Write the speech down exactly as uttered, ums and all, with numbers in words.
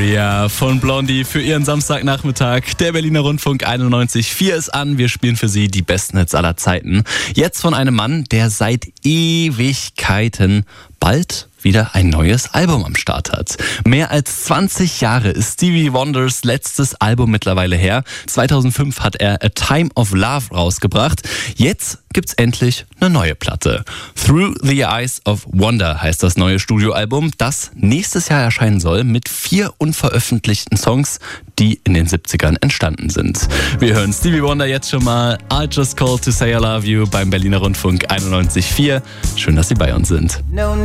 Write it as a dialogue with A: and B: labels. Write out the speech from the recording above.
A: Ja, von Blondie für Ihren Samstagnachmittag. Der Berliner Rundfunk einundneunzig Komma vier ist an. Wir spielen für Sie die besten Hits aller Zeiten. Jetzt von einem Mann, der seit Ewigkeiten bald wieder ein neues Album am Start hat. Mehr als zwanzig Jahre ist Stevie Wonders letztes Album mittlerweile her. zweitausendfünf hat er A Time of Love rausgebracht. Jetzt gibt's endlich eine neue Platte. Through the Eyes of Wonder heißt das neue Studioalbum, das nächstes Jahr erscheinen soll mit vier unveröffentlichten Songs, die in den siebzigern entstanden sind. Wir hören Stevie Wonder jetzt schon mal. I Just Called to Say I Love You beim Berliner Rundfunk einundneunzig Komma vier. Schön, dass Sie bei uns sind.
B: No